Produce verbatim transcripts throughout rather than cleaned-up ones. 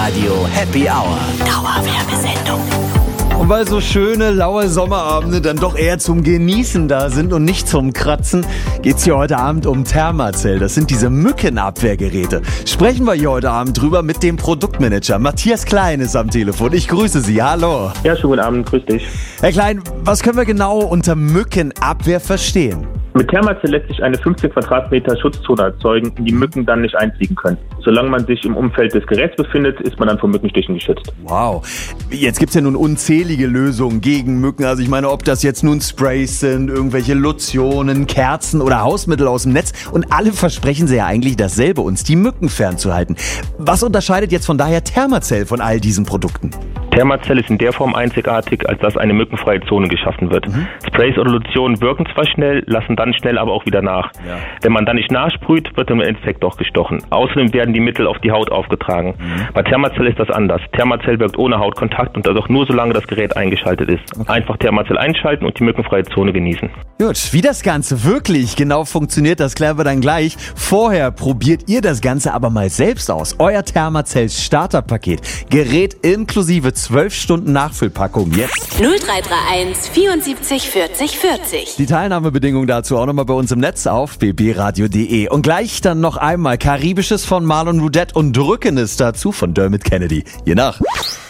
Radio Happy Hour. Dauerwerbesendung. Und weil so schöne, laue Sommerabende dann doch eher zum Genießen da sind und nicht zum Kratzen, geht's hier heute Abend um Thermacell. Das sind diese Mückenabwehrgeräte. Sprechen wir hier heute Abend drüber mit dem Produktmanager. Matthias Klein ist am Telefon. Ich grüße Sie. Hallo. Ja, schönen guten Abend. Grüß dich. Herr Klein, was können wir genau unter Mückenabwehr verstehen? Mit Thermacell lässt sich eine fünfzig Quadratmeter Schutzzone erzeugen, in die Mücken dann nicht einfliegen können. Solange man sich im Umfeld des Geräts befindet, ist man dann vor Mückenstichen geschützt. Wow. Jetzt gibt's ja nun unzählige Lösungen gegen Mücken. Also ich meine, ob das jetzt nun Sprays sind, irgendwelche Lotionen, Kerzen oder Hausmittel aus dem Netz. Und alle versprechen sie ja eigentlich dasselbe, uns die Mücken fernzuhalten. Was unterscheidet jetzt von daher Thermacell von all diesen Produkten? Thermacell ist in der Form einzigartig, als dass eine mückenfreie Zone geschaffen wird. Mhm. Sprays oder Lotionen wirken zwar schnell, lassen dann schnell aber auch wieder nach. Ja. Wenn man dann nicht nachsprüht, wird im Endeffekt doch gestochen. Außerdem werden die Mittel auf die Haut aufgetragen. Mhm. Bei Thermacell ist das anders. Thermacell wirkt ohne Hautkontakt und das auch nur solange das Gerät eingeschaltet ist. Okay. Einfach Thermacell einschalten und die mückenfreie Zone genießen. Gut, wie das Ganze wirklich genau funktioniert, das klären wir dann gleich. Vorher probiert ihr das Ganze aber mal selbst aus. Euer Thermacell Starterpaket. Gerät inklusive zwölf Stunden Nachfüllpackung jetzt. null drei drei eins vierundsiebzig vierzig vierzig. Die Teilnahmebedingungen dazu auch nochmal bei uns im Netz auf b b radio punkt d e. Und gleich dann noch einmal Karibisches von Marlon Rudett und Drückendes dazu von Dermot Kennedy. Je nach.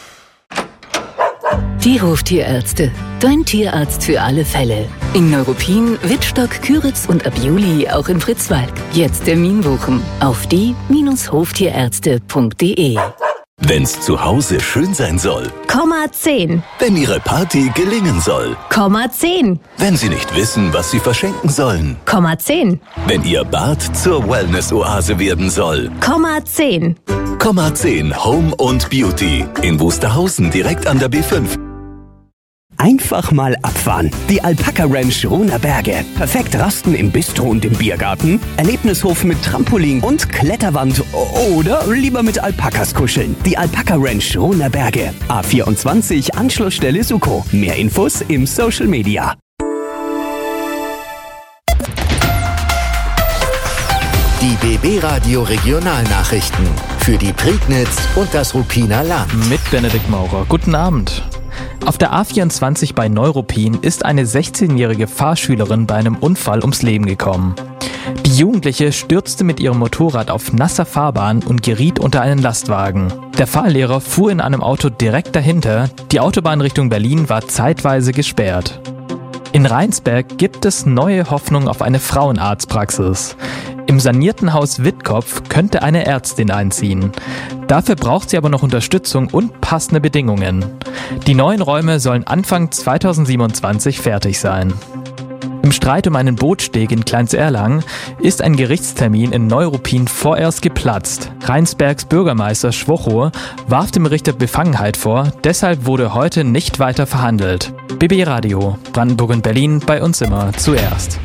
Die Hoftierärzte. Dein Tierarzt für alle Fälle. In Neuruppin, Wittstock, Küritz und ab Juli auch in Fritzwalk. Jetzt Termin buchen auf die Bindestrich hoftierärzte punkt d e. Wenn's zu Hause schön sein soll. Komma zehn. Wenn Ihre Party gelingen soll. Komma zehn. Wenn Sie nicht wissen, was Sie verschenken sollen. Komma zehn. Wenn Ihr Bad zur Wellness-Oase werden soll. Komma zehn. Komma zehn Home und Beauty. In Wusterhausen direkt an der B fünf. Einfach mal abfahren. Die Alpaka Ranch Rohner Berge. Perfekt rasten im Bistro und im Biergarten. Erlebnishof mit Trampolin und Kletterwand. Oder lieber mit Alpakas kuscheln. Die Alpaka Ranch Rohner Berge. A vierundzwanzig, Anschlussstelle Suko. Mehr Infos im Social Media. Die B B Radio Regionalnachrichten. Für die Prignitz und das Ruppiner Land. Mit Benedikt Maurer. Guten Abend. Auf der A vierundzwanzig bei Neuruppin ist eine sechzehnjährige Fahrschülerin bei einem Unfall ums Leben gekommen. Die Jugendliche stürzte mit ihrem Motorrad auf nasser Fahrbahn und geriet unter einen Lastwagen. Der Fahrlehrer fuhr in einem Auto direkt dahinter. Die Autobahn Richtung Berlin war zeitweise gesperrt. In Rheinsberg gibt es neue Hoffnung auf eine Frauenarztpraxis. Im sanierten Haus Wittkopf könnte eine Ärztin einziehen. Dafür braucht sie aber noch Unterstützung und passende Bedingungen. Die neuen Räume sollen Anfang zweitausendsiebenundzwanzig fertig sein. Im Streit um einen Bootsteg in Kleinserlangen ist ein Gerichtstermin in Neuruppin vorerst geplatzt. Rheinsbergs Bürgermeister Schwocho warf dem Richter Befangenheit vor, deshalb wurde heute nicht weiter verhandelt. B B Radio, Brandenburg und Berlin, bei uns immer zuerst.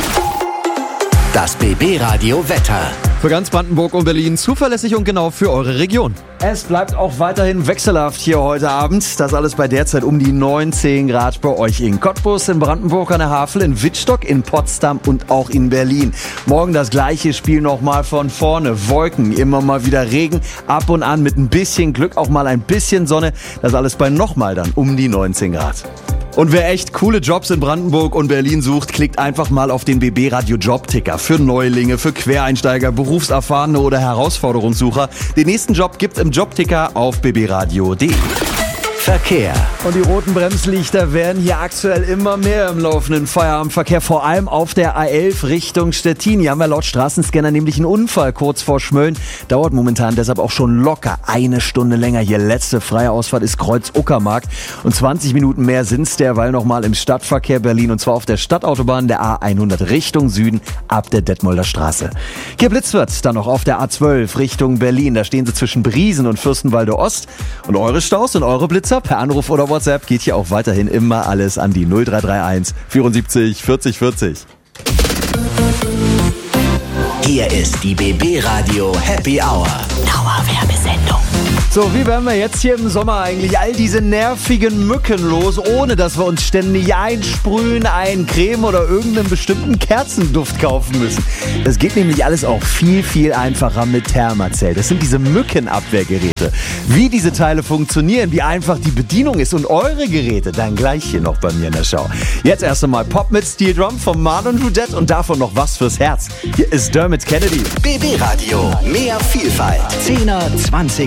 Das B B Radio Wetter. Für ganz Brandenburg und Berlin zuverlässig und genau für eure Region. Es bleibt auch weiterhin wechselhaft hier heute Abend. Das alles bei derzeit um die neunzehn Grad bei euch in Cottbus, in Brandenburg an der Havel, in Wittstock, in Potsdam und auch in Berlin. Morgen das gleiche Spiel nochmal von vorne. Wolken, immer mal wieder Regen, ab und an mit ein bisschen Glück auch mal ein bisschen Sonne. Das alles bei nochmal dann um die neunzehn Grad. Und wer echt coole Jobs in Brandenburg und Berlin sucht, klickt einfach mal auf den B B Radio Jobticker. Für Neulinge, für Quereinsteiger, Berufserfahrene oder Herausforderungssucher. Den nächsten Job gibt's im Jobticker auf b b radio punkt d e. Verkehr. Und die roten Bremslichter werden hier aktuell immer mehr im laufenden Feierabendverkehr, vor allem auf der A elf Richtung Stettin. Hier haben wir laut Straßenscanner nämlich einen Unfall kurz vor Schmölln. Dauert momentan deshalb auch schon locker eine Stunde länger. Hier letzte freie Ausfahrt ist Kreuz Uckermark. Und zwanzig Minuten mehr sind's derweil nochmal im Stadtverkehr Berlin. Und zwar auf der Stadtautobahn der A hundert Richtung Süden ab der Detmolder Straße. Geblitzt wird's dann noch auf der A zwölf Richtung Berlin. Da stehen sie zwischen Briesen und Fürstenwalde Ost. Und eure Staus und eure Blitzer per Anruf oder WhatsApp geht hier auch weiterhin immer alles an die null drei drei eins vierundsiebzig vierzig vierzig. Hier ist die B B Radio Happy Hour. Dauerwerbesendung. So, wie werden wir jetzt hier im Sommer eigentlich all diese nervigen Mücken los, ohne dass wir uns ständig einsprühen, eincremen oder irgendeinen bestimmten Kerzenduft kaufen müssen? Das geht nämlich alles auch viel, viel einfacher mit Thermacell. Das sind diese Mückenabwehrgeräte. Wie diese Teile funktionieren, wie einfach die Bedienung ist und eure Geräte, dann gleich hier noch bei mir in der Show. Jetzt erst einmal Pop mit Steel Drum von Marlon Rudette und davon noch was fürs Herz. Hier ist Dermot Kennedy. B B Radio. Mehr Vielfalt. zehner, zwanziger